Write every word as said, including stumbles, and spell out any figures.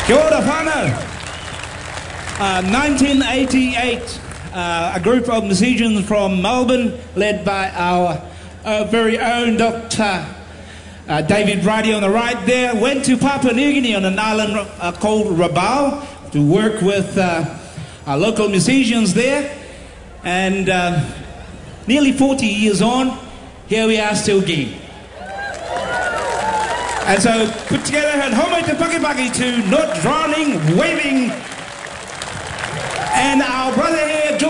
Kia ora whānau. Uh, nineteen eighty-eight, uh, a group of musicians from Melbourne, led by our uh, very own Doctor Uh, David Ridey on the right there, went to Papua New Guinea on an island uh, called Rabaul to work with uh, our local musicians there. And uh, nearly forty years on, here we are still gigging. And so put together and homoi te pakipaki to Not Drowning, Waving. And our brother here,